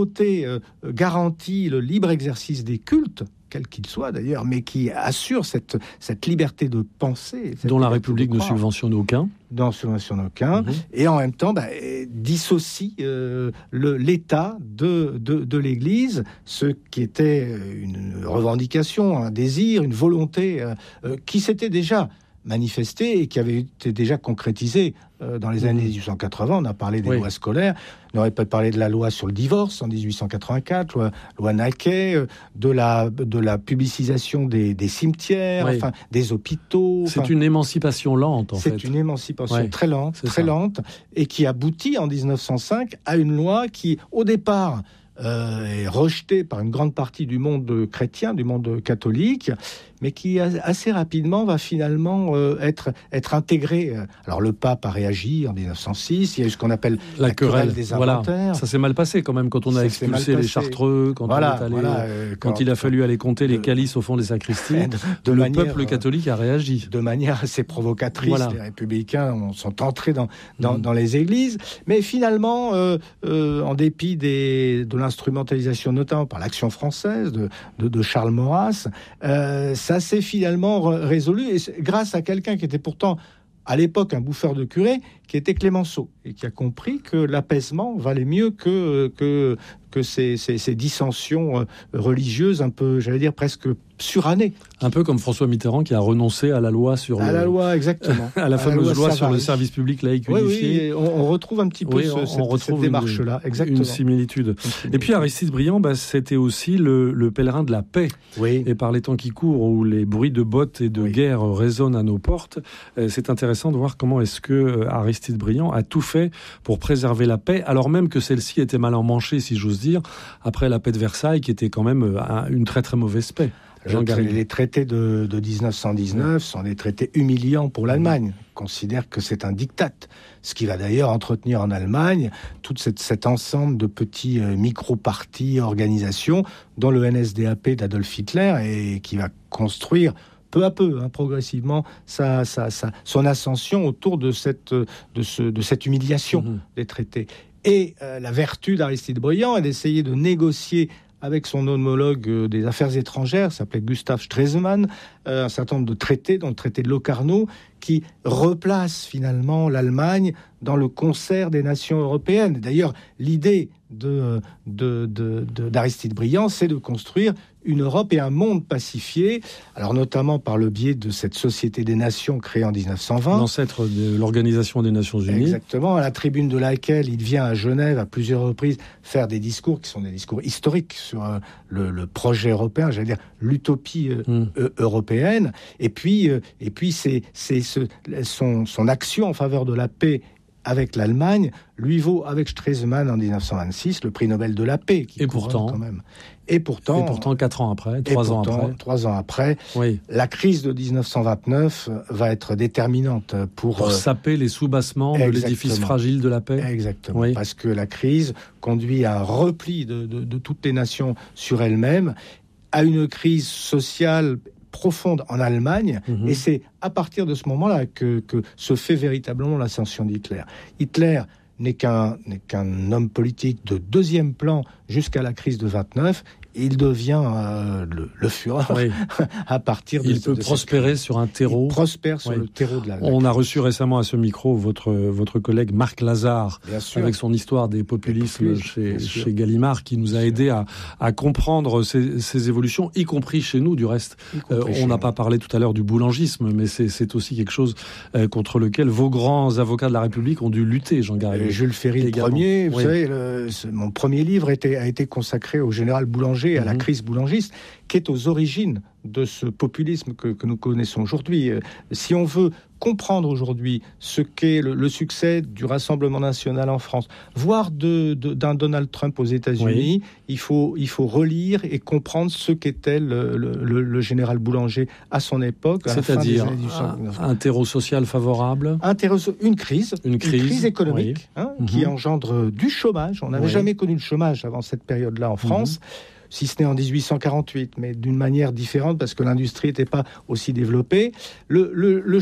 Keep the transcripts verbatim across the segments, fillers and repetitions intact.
côté, euh, garantit le libre exercice des cultes, quel qu'il soit d'ailleurs, mais qui assure cette, cette liberté de penser. Dont la République ne subventionne aucun. Dont subventionne aucun. Mmh. Et en même temps, bah, dissocie euh, le, l'État de, de, de l'Église, ce qui était une revendication, un désir, une volonté euh, euh, qui s'était déjà manifesté et qui avait été déjà concrétisé euh, dans les années dix-huit cent quatre-vingts. On a parlé des oui. lois scolaires. On aurait pas parlé de la loi sur le divorce en dix-huit cent quatre-vingt-quatre, loi, loi Naquet, euh, de la de la publicisation des, des cimetières, oui. enfin des hôpitaux. C'est enfin, une émancipation lente, en c'est fait. C'est une émancipation ouais. très lente, c'est très ça. lente, et qui aboutit en dix-neuf cent cinq à une loi qui, au départ, Euh, est rejeté par une grande partie du monde chrétien, du monde catholique, mais qui assez rapidement va finalement euh, être, être intégré. Alors le pape a réagi en dix-neuf cent six, il y a eu ce qu'on appelle la, la querelle, querelle des inventaires. Voilà. Ça s'est mal passé quand même quand on a ça expulsé les Chartreux, quand, voilà, on est allé, voilà, euh, quand, quand il a fallu aller compter de, les calices au fond des sacristies. De, de le manière, peuple catholique a réagi. De manière assez provocatrice, voilà. Les républicains sont entrés dans, dans, mmh. dans les églises, mais finalement, euh, euh, en dépit des, de l'instrumentalisation notamment par l'Action française de, de, de Charles Maurras, euh, ça s'est finalement résolu et grâce à quelqu'un qui était pourtant à l'époque un bouffeur de curé, qui était Clémenceau et qui a compris que l'apaisement valait mieux que, que, que ces, ces, ces dissensions religieuses un peu, j'allais dire, presque surannées. Un peu comme François Mitterrand qui a renoncé à la loi sur à le... la loi, exactement. à la fameuse à la loi, loi sur le service public laïque unifié. Oui, oui, on, on retrouve un petit peu oui, ce, on, cette, on retrouve cette démarche-là. Une, exactement. Une similitude. Une similitude. Et puis Aristide Briand, bah, c'était aussi le, le pèlerin de la paix. Oui. Et par les temps qui courent, où les bruits de bottes et de oui. guerre résonnent à nos portes, euh, c'est intéressant de voir comment est-ce que euh, Aristide Briand a tout fait pour préserver la paix, alors même que celle-ci était mal emmanchée, si j'ose dire, après la paix de Versailles, qui était quand même euh, une très très mauvaise paix. Jean Garry. Les traités de, de dix-neuf cent dix-neuf sont des traités humiliants pour l'Allemagne. On considère que c'est un diktat, ce qui va d'ailleurs entretenir en Allemagne tout cette, cet ensemble de petits euh, micro-partis, organisations, dont le N S D A P d'Adolf Hitler, et qui va construire peu à peu, hein, progressivement, sa, sa, sa, son ascension autour de cette, de ce, de cette humiliation mmh. des traités. Et euh, la vertu d'Aristide Briand est d'essayer de négocier avec son homologue des affaires étrangères, s'appelait Gustav Stresemann, euh, un certain nombre de traités, dont le traité de Locarno, qui replace finalement l'Allemagne dans le concert des nations européennes. D'ailleurs, l'idée de, de, de, de, d'Aristide Briand, c'est de construire une Europe et un monde pacifié, alors notamment par le biais de cette Société des Nations créée en dix-neuf cent vingt. L'ancêtre de l'Organisation des Nations Unies. Exactement, à la tribune de laquelle il vient à Genève à plusieurs reprises faire des discours qui sont des discours historiques sur euh, le, le projet européen, j'allais dire l'utopie euh, mm. euh, européenne. Et puis, euh, et puis c'est, c'est ce, son, son action en faveur de la paix avec l'Allemagne lui vaut, avec Stresemann en dix-neuf cent vingt-six, le prix Nobel de la paix. Qui et pourtant, quand même. Et pourtant, et pourtant, quatre ans après, trois ans pourtant, après, trois ans après, oui. la crise de dix-neuf cent vingt-neuf va être déterminante pour, pour euh, saper les soubassements de l'édifice fragile de la paix. Exactement, oui. parce que la crise conduit à un repli de, de, de toutes les nations sur elles-mêmes, à une crise sociale profonde en Allemagne, mmh. et c'est à partir de ce moment-là que, que se fait véritablement l'ascension d'Hitler. Hitler n'est qu'un, n'est qu'un homme politique de deuxième plan jusqu'à la crise de vingt-neuf. Il devient euh, le, le Führer oui. à partir de Il peut de prospérer sur un terreau. Il prospère sur oui. le terreau de la. On a reçu récemment à ce micro votre votre collègue Marc Lazare avec son histoire des populismes, populismes chez, chez Gallimard, qui nous a aidé à, à comprendre ces, ces évolutions, y compris chez nous du reste. Euh, on n'a pas parlé tout à l'heure du boulangisme, mais c'est, c'est aussi quelque chose euh, contre lequel vos grands avocats de la République ont dû lutter, Jean Garry. Jules Ferry, le premier. Vous oui. savez, le, mon premier livre était, a été consacré au général Boulanger, à la crise boulangiste, qui est aux origines de ce populisme que, que nous connaissons aujourd'hui. Si on veut comprendre aujourd'hui ce qu'est le, le succès du Rassemblement national en France, voire de, de, d'un Donald Trump aux États-Unis, oui. il, faut, il faut relire et comprendre ce qu'était le, le, le, le général Boulanger à son époque. À C'est-à-dire un, un terreau social favorable, un terreau, une crise, une crise, une crise économique oui. hein, mm-hmm. qui engendre du chômage. On n'avait oui. jamais connu le chômage avant cette période-là en France. Mm-hmm. si ce n'est en dix-huit cent quarante-huit, mais d'une manière différente parce que l'industrie n'était pas aussi développée. Le, le, le chômage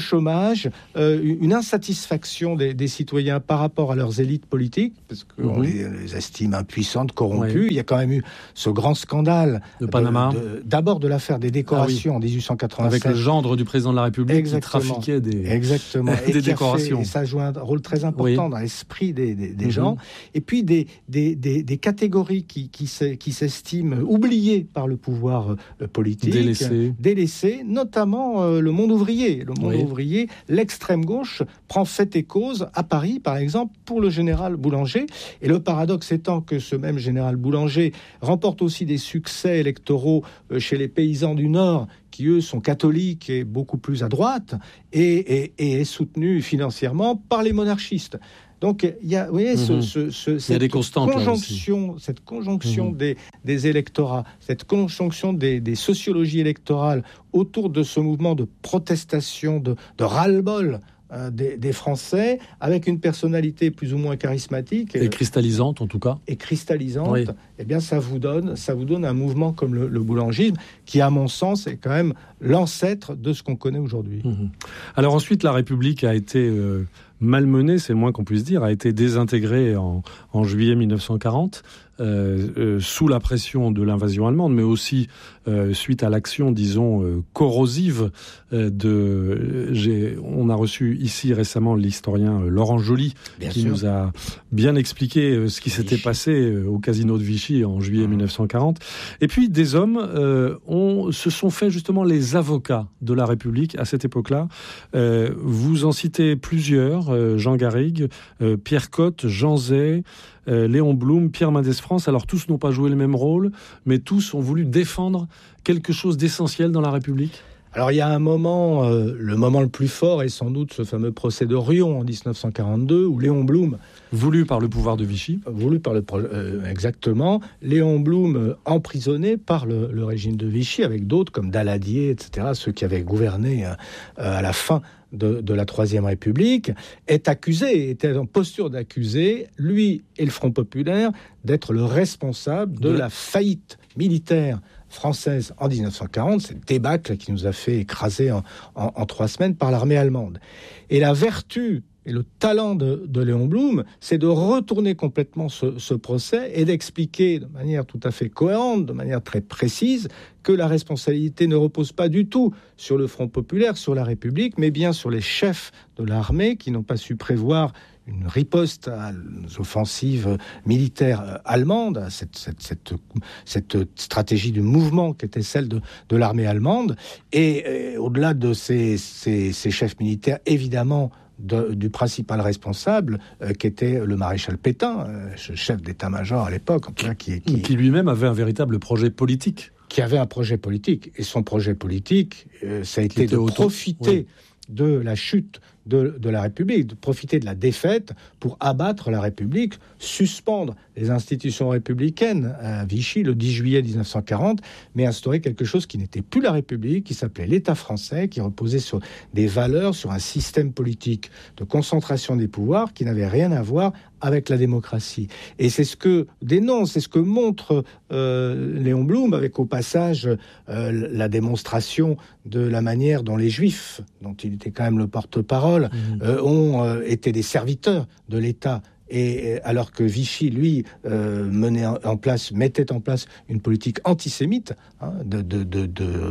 décalage, euh, une insatisfaction des, des citoyens par rapport à leurs élites politiques, parce qu'on mmh. les, les estime impuissantes, corrompues. Oui. Il y a quand même eu ce grand scandale de Panama. De, de, d'abord de l'affaire des décorations ah, oui. en dix-huit cent quatre-vingt-sept. Avec le gendre du président de la République Exactement. qui trafiquait des, Exactement. des et décorations. Fait, et ça joue un rôle très important oui. dans l'esprit des, des, des mmh. gens. Et puis des, des, des, des catégories qui, qui, qui s'estiment oubliées par le pouvoir euh, politique. Délaissées. Délaissées, notamment euh, le monde ouvrier. Le monde oui. ouvrier, l'extrême gauche prend fait et cause à Paris, par exemple, pour le général Boulanger. Et le paradoxe étant que ce même général Boulanger remporte aussi des succès électoraux euh, chez les paysans du Nord, qui eux sont catholiques et beaucoup plus à droite, et, et, et est soutenu financièrement par les monarchistes. Donc il y a, vous voyez, mmh. ce, ce, ce, cette, il y a conjonction, cette conjonction mmh. des, des électorats, cette conjonction des, des sociologies électorales autour de ce mouvement de protestation, de, de ras-le-bol euh, des, des Français, avec une personnalité plus ou moins charismatique et cristallisante en tout cas, et cristallisante. Oui. Eh bien, ça vous donne, ça vous donne un mouvement comme le, le boulangisme, qui, à mon sens, est quand même l'ancêtre de ce qu'on connaît aujourd'hui. Mmh. Alors ensuite, la République a été euh, malmenée, c'est le moins qu'on puisse dire, a été désintégrée en, en juillet mille neuf cent quarante. Euh, euh, sous la pression de l'invasion allemande, mais aussi euh, suite à l'action, disons, euh, corrosive euh, de... J'ai, on a reçu ici récemment l'historien euh, Laurent Joly, bien qui sûr. nous a bien expliqué euh, ce qui Vichy. s'était passé euh, au casino de Vichy en juillet mmh. mille neuf cent quarante. Et puis des hommes euh, ont, se sont fait justement les avocats de la République à cette époque-là. Euh, vous en citez plusieurs, euh, Jean Garrigue, euh, Pierre Cotte, Jean Zay, Euh, Léon Blum, Pierre Mendès France. Alors tous n'ont pas joué le même rôle, mais tous ont voulu défendre quelque chose d'essentiel dans la République. Alors il y a un moment, euh, le moment le plus fort est sans doute ce fameux procès de Riom en dix-neuf cent quarante-deux, où Léon Blum, voulu par le pouvoir de Vichy, voulu par le euh, exactement, Léon Blum euh, emprisonné par le, le régime de Vichy avec d'autres comme Daladier, et cetera, ceux qui avaient gouverné euh, à la fin De, de la Troisième République, est accusé, était en posture d'accusé, lui et le Front Populaire, d'être le responsable de, de la faillite militaire française en dix-neuf cent quarante, cette débâcle qui nous a fait écraser en, en, en trois semaines par l'armée allemande. Et la vertu et le talent de, de Léon Blum, c'est de retourner complètement ce, ce procès et d'expliquer de manière tout à fait cohérente, de manière très précise, que la responsabilité ne repose pas du tout sur le Front Populaire, sur la République, mais bien sur les chefs de l'armée qui n'ont pas su prévoir une riposte à l'offensive militaire allemande, à cette, cette, cette, cette stratégie du mouvement qui était celle de, de l'armée allemande. Et, et au-delà de ces, ces, ces chefs militaires, évidemment, De, du principal responsable, euh, qui était le maréchal Pétain, euh, chef d'état-major à l'époque, en tout cas, qui, qui, qui lui-même avait un véritable projet politique. Qui avait un projet politique. Et son projet politique, euh, ça a été de auto... profiter oui. de la chute de, de la République, de profiter de la défaite pour abattre la République, suspendre les institutions républicaines à Vichy le dix juillet dix-neuf cent quarante, mais instaurer quelque chose qui n'était plus la République, qui s'appelait l'État français, qui reposait sur des valeurs, sur un système politique de concentration des pouvoirs qui n'avait rien à voir avec la démocratie. Et c'est ce que dénonce, c'est ce que montre euh, Léon Blum, avec au passage euh, la démonstration de la manière dont les Juifs, dont il était quand même le porte-parole, mmh. euh, ont euh, été des serviteurs de l'État. Et alors que Vichy, lui, euh, menait en place, mettait en place une politique antisémite, hein, de, de, de,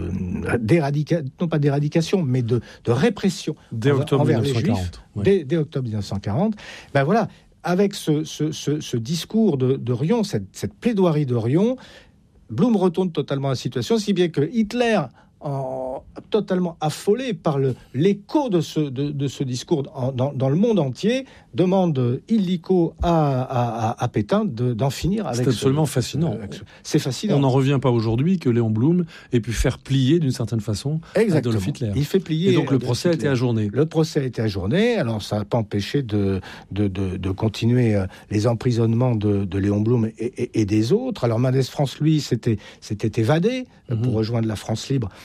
de d'éradication, non pas d'éradication, mais de, de répression dès octobre envers dix-neuf cent quarante, les Juifs, oui. dès, dès octobre dix-neuf cent quarante. Ben voilà, avec ce, ce, ce, ce discours de, de Riom, cette, cette plaidoirie de Riom, Blum retourne totalement la situation, si bien que Hitler, en, totalement affolé par le, l'écho de ce, de, de ce discours en, dans, dans le monde entier, demande illico à, à, à Pétain de, d'en finir avec. C'est absolument ce, fascinant. Ce, c'est fascinant. On n'en revient pas aujourd'hui que Léon Blum ait pu faire plier d'une certaine façon Exactement. Adolf Hitler. Il fait plier. Et donc le Adolf procès Hitler. a été ajourné. Le procès a été ajourné. Alors ça n'a pas empêché de, de, de, de continuer les emprisonnements de, de Léon Blum et, et, et des autres. Alors Mendès France, lui, s'était, s'était évadé mm-hmm. pour rejoindre la France libre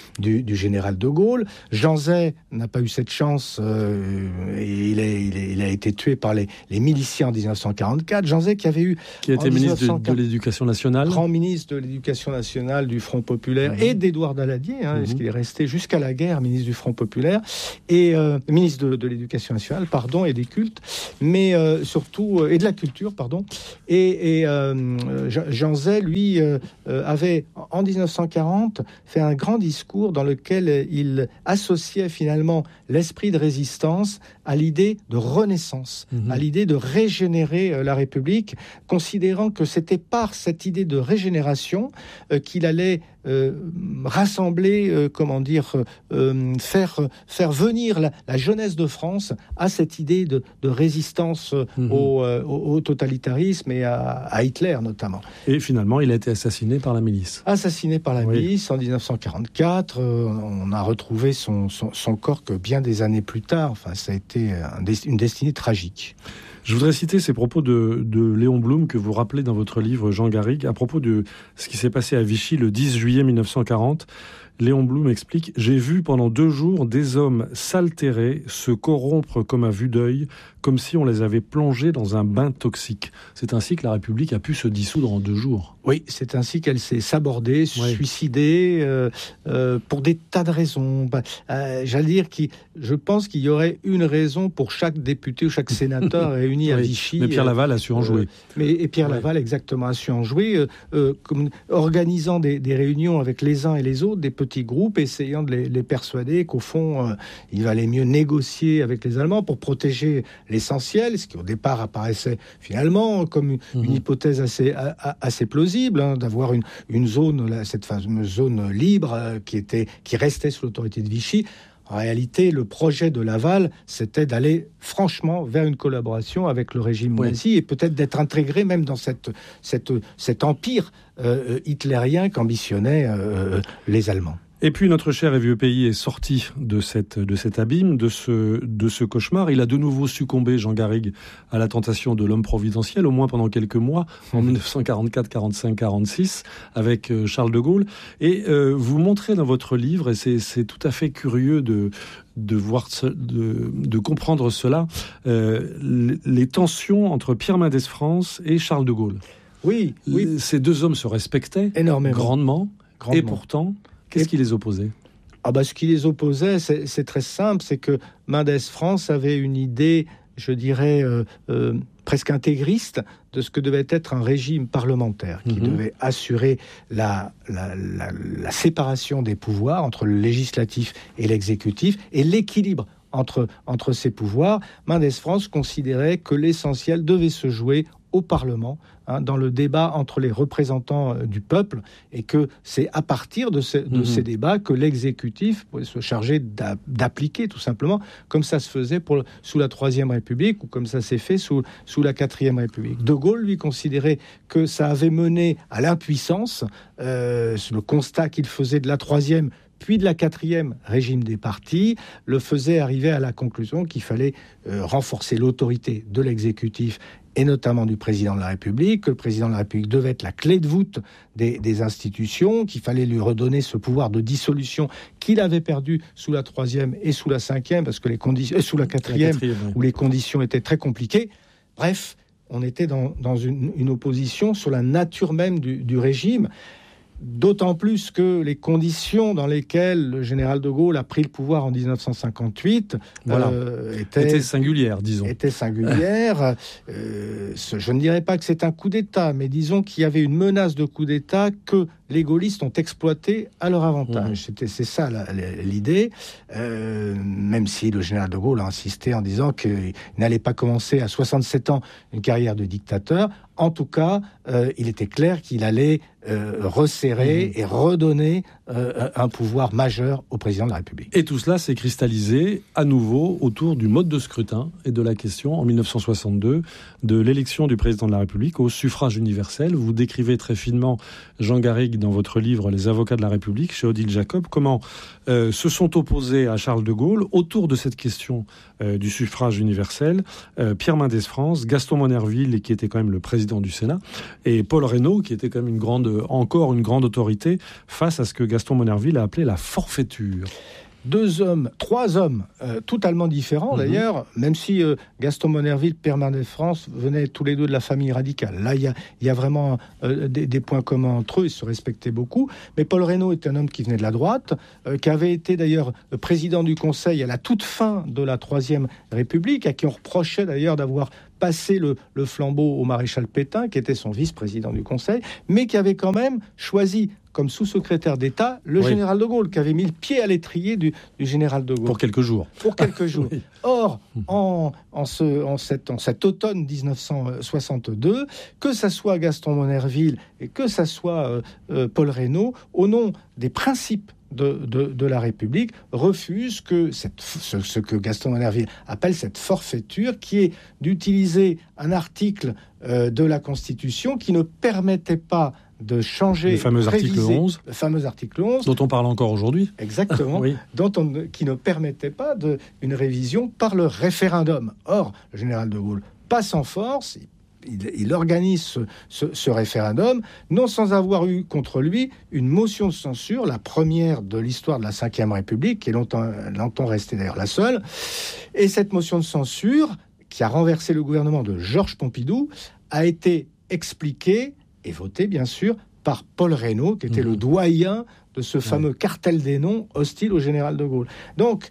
du, du général de Gaulle. Jean Zay n'a pas eu cette chance euh, et il, est, il, est, il a été tué par les, les miliciens en dix-neuf cent quarante-quatre. Jean Zay qui avait eu... Qui a été ministre de, de l'Éducation nationale. Grand ministre de l'Éducation nationale, du Front populaire mmh. et d'Édouard Daladier, hein, mmh. parce qu'il est resté jusqu'à la guerre ministre du Front populaire, et euh, ministre de, de l'Éducation nationale, pardon, et des cultes, mais euh, surtout, euh, et de la culture, pardon. Et, et euh, Jean Zay, lui, euh, avait, en dix-neuf cent quarante, fait un grand discours dans lequel il associait finalement l'esprit de résistance à l'idée de renaissance, mmh. à l'idée de régénérer la République, considérant que c'était par cette idée de régénération euh, qu'il allait euh, rassembler, euh, comment dire, euh, faire, faire venir la, la jeunesse de France à cette idée de, de résistance mmh. au, euh, au totalitarisme et à, à Hitler notamment. Et finalement, il a été assassiné par la milice. Assassiné par la oui. milice en dix-neuf cent quarante-quatre. Euh, on a retrouvé son, son, son corps que bien des années plus tard. Enfin, ça a été un, une destinée tragique. Je voudrais citer ces propos de, de Léon Blum que vous rappelez dans votre livre, Jean Garrigue, à propos de ce qui s'est passé à Vichy le dix juillet mille neuf cent quarante. Léon Blum explique « J'ai vu pendant deux jours des hommes s'altérer, se corrompre comme à vue d'œil, comme si on les avait plongés dans un bain toxique. » C'est ainsi que la République a pu se dissoudre en deux jours. Oui, c'est ainsi qu'elle s'est sabordée, oui. suicidée, euh, euh, pour des tas de raisons. Bah, euh, j'allais dire que je pense qu'il y aurait une raison pour chaque député ou chaque sénateur réuni oui. à Vichy. Mais Pierre Laval a su en jouer. Euh, mais, et Pierre oui. Laval, exactement, a su en jouer, euh, euh, comme, organisant des, des réunions avec les uns et les autres, des petits groupes, essayant de les, les persuader qu'au fond, euh, il valait mieux négocier avec les Allemands pour protéger l'essentiel, ce qui au départ apparaissait finalement comme une, mmh. une hypothèse assez, a, assez plausible, hein, d'avoir une, une zone, là, cette fameuse zone libre euh, qui, était, qui restait sous l'autorité de Vichy. En réalité, le projet de Laval, c'était d'aller franchement vers une collaboration avec le régime oui. nazi et peut-être d'être intégré même dans cette, cette, cet empire euh, hitlérien qu'ambitionnaient euh, les Allemands. Et puis notre cher et vieux pays est sorti de, cette, de cet abîme, de ce, de ce cauchemar. Il a de nouveau succombé, Jean Garrigue, à la tentation de l'homme providentiel, au moins pendant quelques mois, en dix-neuf cent quarante-quatre, quarante-cinq, quarante-six, avec Charles de Gaulle. Et euh, vous montrez dans votre livre, et c'est, c'est tout à fait curieux de... de voir, de, de comprendre cela, euh, les tensions entre Pierre Mendès France et Charles de Gaulle. Oui, oui. Ces deux hommes se respectaient énormément, grandement, grandement. Et pourtant, qu'est-ce et... qui les opposait ? Ah bah, ce qui les opposait, c'est, c'est très simple, c'est que Mendès France avait une idée, je dirais, euh, euh, presque intégriste de ce que devait être un régime parlementaire qui mmh. devait assurer la, la, la, la séparation des pouvoirs entre le législatif et l'exécutif et l'équilibre entre, entre ces pouvoirs. Mendès France considérait que l'essentiel devait se jouer au Parlement, hein, dans le débat entre les représentants euh, du peuple, et que c'est à partir de, ce, de mmh. ces débats que l'exécutif pouvait se charger d'a, d'appliquer, tout simplement, comme ça se faisait pour, sous la Troisième République, ou comme ça s'est fait sous, sous la Quatrième République. De Gaulle, lui, considérait que ça avait mené à l'impuissance, euh, le constat qu'il faisait de la Troisième puis de la quatrième régime des partis, le faisait arriver à la conclusion qu'il fallait euh, renforcer l'autorité de l'exécutif et notamment du président de la République, que le président de la République devait être la clé de voûte des, des institutions, qu'il fallait lui redonner ce pouvoir de dissolution qu'il avait perdu sous la troisième et sous la cinquième, parce que les conditions, et sous la quatrième, la quatrième oui. où les conditions étaient très compliquées. Bref, on était dans, dans une, une opposition sur la nature même du, du régime. D'autant plus que les conditions dans lesquelles le général de Gaulle a pris le pouvoir en dix-neuf cent cinquante-huit voilà. euh, étaient, étaient singulières, disons. Étaient singulières. euh, ce, je ne dirais pas que c'est un coup d'État, mais disons qu'il y avait une menace de coup d'État que les gaullistes ont exploité à leur avantage. Mmh. C'était, c'est ça la, la, l'idée, euh, même si le général de Gaulle a insisté en disant qu'il n'allait pas commencer à soixante-sept ans une carrière de dictateur. En tout cas, euh, il était clair qu'il allait euh, resserrer mmh. et redonner euh, un pouvoir majeur au président de la République. Et tout cela s'est cristallisé à nouveau autour du mode de scrutin et de la question, en dix-neuf cent soixante-deux, de l'élection du président de la République au suffrage universel. Vous décrivez très finement, Jean Garrigue, dans votre livre « Les avocats de la République » chez Odile Jacob, comment euh, se sont opposés à Charles de Gaulle autour de cette question euh, du suffrage universel euh, Pierre Mendès France, Gaston Monnerville, qui était quand même le président président du Sénat, et Paul Reynaud, qui était quand même une grande, encore une grande autorité face à ce que Gaston Monnerville a appelé la forfaiture. Deux hommes, trois hommes, euh, totalement différents mmh. d'ailleurs, même si euh, Gaston Monnerville, Père Mendès France, venaient tous les deux de la famille radicale. Là, il y a, y a vraiment euh, des, des points communs entre eux, ils se respectaient beaucoup. Mais Paul Reynaud est un homme qui venait de la droite, euh, qui avait été d'ailleurs président du Conseil à la toute fin de la Troisième République, à qui on reprochait d'ailleurs d'avoir passé le, le flambeau au maréchal Pétain, qui était son vice-président du Conseil, mais qui avait quand même choisi comme sous-secrétaire d'État le oui. général de Gaulle, qui avait mis le pied à l'étrier du, du général de Gaulle. Pour quelques jours. Pour quelques jours. Oui. Or, en, en, ce, en, cette, en cet automne dix-neuf cent soixante-deux, que ça soit Gaston Monnerville et que ça soit euh, euh, Paul Reynaud, au nom des principes De, de, de la République, refuse que cette, ce, ce que Gaston Monnerville appelle cette forfaiture, qui est d'utiliser un article euh, de la Constitution qui ne permettait pas de changer... Le fameux article onze. Le fameux article onze. Dont on parle encore aujourd'hui. Exactement. oui. dont on, qui ne permettait pas de, une révision par le référendum. Or, le général de Gaulle passe en force, Il, il organise ce, ce, ce référendum, non sans avoir eu contre lui une motion de censure, la première de l'histoire de la Cinquième République, qui est longtemps, longtemps restée d'ailleurs la seule. Et cette motion de censure, qui a renversé le gouvernement de Georges Pompidou, a été expliquée et votée, bien sûr, par Paul Reynaud, qui était mmh. le doyen de ce fameux ouais. cartel des noms hostile au général de Gaulle. Donc,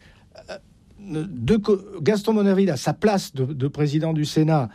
de, Gaston Monnerville, à sa place de, de président du Sénat,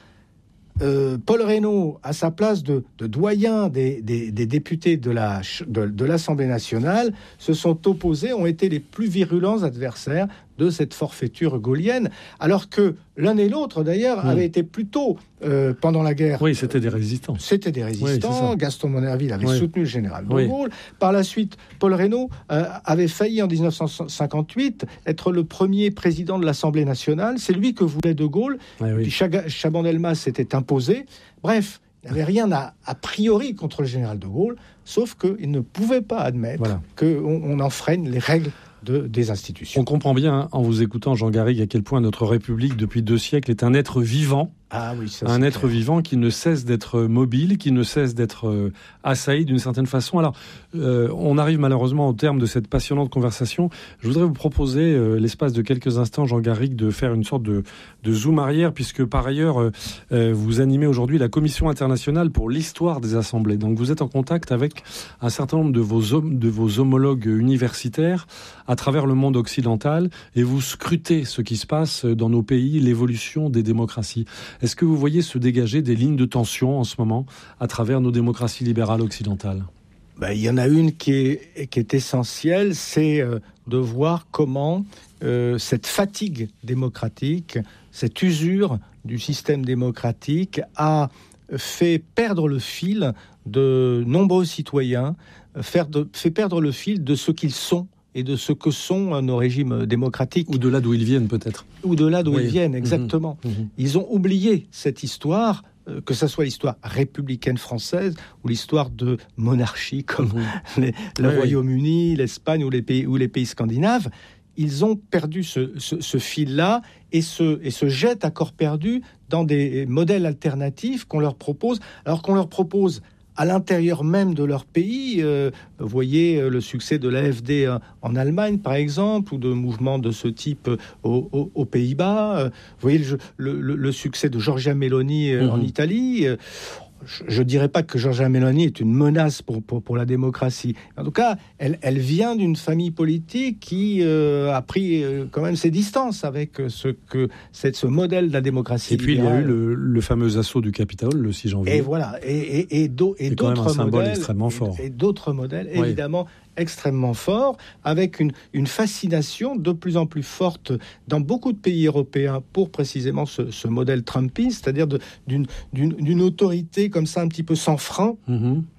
Euh, Paul Reynaud, à sa place de, de doyen des, des, des députés de, la, de, de l'Assemblée nationale, se sont opposés, ont été les plus virulents adversaires de cette forfaiture gaulienne, alors que l'un et l'autre, d'ailleurs, mmh. avaient été plutôt, euh, pendant la guerre... Oui, c'était des résistants. C'était des résistants. Oui, Gaston Monnerville avait oui. soutenu le général de oui. Gaulle. Par la suite, Paul Reynaud euh, avait failli, en dix-neuf cent cinquante-huit, être le premier président de l'Assemblée nationale. C'est lui que voulait de Gaulle. Oui, oui. Puis Chag- Chaban-Delmas s'était imposé. Bref, il n'y avait rien à, a priori contre le général de Gaulle, sauf qu'il ne pouvait pas admettre voilà. qu'on on enfreigne les règles De, des institutions. On comprend bien, hein, en vous écoutant, Jean Garrigue, à quel point notre République, depuis deux siècles, est un être vivant. Ah oui, ça, un être clair. vivant qui ne cesse d'être mobile, qui ne cesse d'être euh, assailli d'une certaine façon. Alors, euh, on arrive malheureusement au terme de cette passionnante conversation. Je voudrais vous proposer, euh, l'espace de quelques instants, Jean Garrigue, de faire une sorte de, de zoom arrière, puisque par ailleurs, euh, euh, vous animez aujourd'hui la Commission internationale pour l'histoire des assemblées. Donc, vous êtes en contact avec un certain nombre de vos, hom- de vos homologues universitaires à travers le monde occidental, et vous scrutez ce qui se passe dans nos pays, l'évolution des démocraties. Est-ce que vous voyez se dégager des lignes de tension en ce moment à travers nos démocraties libérales occidentales ? Ben, il y en a une qui est, qui est essentielle, c'est euh, de voir comment euh, cette fatigue démocratique, cette usure du système démocratique a fait perdre le fil de nombreux citoyens, faire de, fait perdre le fil de ce qu'ils sont et de ce que sont nos régimes démocratiques. Ou de là d'où ils viennent, peut-être. Ou de là d'où oui. ils viennent, exactement. Mmh. Mmh. Ils ont oublié cette histoire, euh, que ce soit l'histoire républicaine française ou l'histoire de monarchie comme mmh. les, le oui, Royaume-Uni, oui. l'Espagne ou les pays, ou les pays scandinaves. Ils ont perdu ce, ce, ce fil-là et se, et se jettent à corps perdu dans des modèles alternatifs qu'on leur propose, alors qu'on leur propose à l'intérieur même de leur pays. Euh, vous voyez euh, le succès de l'A F D euh, en Allemagne, par exemple, ou de mouvements de ce type euh, aux, aux, aux Pays-Bas. Euh, vous voyez le, le, le succès de Giorgia Meloni euh, mmh. en Italie. Euh, je ne dirais pas que Giorgia Meloni est une menace pour, pour, pour la démocratie. En tout cas, elle, elle vient d'une famille politique qui euh, a pris euh, quand même ses distances avec ce, que, c'est ce modèle de la démocratie. Et puis libérale. Il y a eu le, le fameux assaut du Capitole, le six janvier. Et voilà, et, et, et, do, et d'autres modèles, extrêmement fort. Et, et d'autres modèles, oui. évidemment, extrêmement forts, avec une, une fascination de plus en plus forte dans beaucoup de pays européens pour précisément ce, ce modèle trumpiste, c'est-à-dire de, d'une, d'une, d'une autorité comme ça un petit peu sans frein, mmh.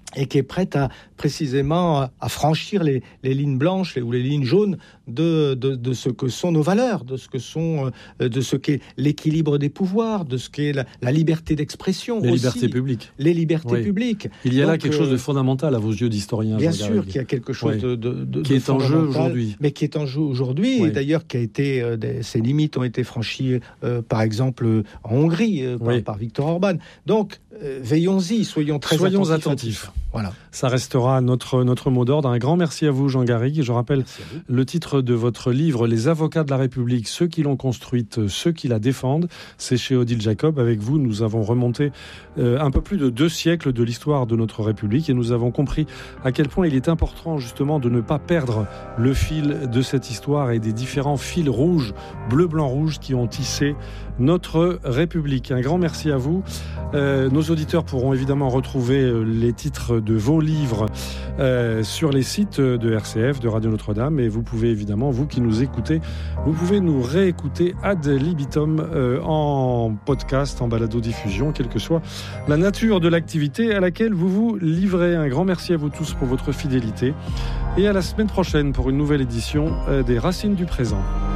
et qui est prête à précisément à franchir les, les lignes blanches ou les lignes jaunes de, de, de ce que sont nos valeurs, de ce que sont, de ce qu'est l'équilibre des pouvoirs, de ce qu'est la, la liberté d'expression. Les aussi, libertés publiques. Les libertés oui. publiques. Il y a Donc, là quelque euh, chose de fondamental à vos yeux d'historien. Bien sûr qu'il y a quelque chose oui. de, de, de qui de est en jeu aujourd'hui, mais qui est en jeu aujourd'hui. Oui. Et d'ailleurs, qui a été, euh, des, ses limites ont été franchies, euh, par exemple en Hongrie, euh, par, oui. par Viktor Orban. Donc, euh, veillons-y, soyons très soyons attentifs. attentifs. Voilà. Ça restera notre, notre mot d'ordre. Un grand merci à vous, Jean Garrigue. Je rappelle le titre de votre livre, Les avocats de la République, ceux qui l'ont construite, ceux qui la défendent. C'est chez Odile Jacob. Avec vous, nous avons remonté euh, un peu plus de deux siècles de l'histoire de notre République et nous avons compris à quel point il est important justement de ne pas perdre le fil de cette histoire et des différents fils rouges, bleu, blanc, rouge qui ont tissé notre République. Un grand merci à vous. Euh, nos auditeurs pourront évidemment retrouver les titres de vos livres euh, sur les sites de R C F, de Radio Notre-Dame, et vous pouvez évidemment, vous qui nous écoutez, vous pouvez nous réécouter ad libitum euh, en podcast, en balado-diffusion, quelle que soit la nature de l'activité à laquelle vous vous livrez. Un grand merci à vous tous pour votre fidélité et à la semaine prochaine pour une nouvelle édition euh, des Racines du présent.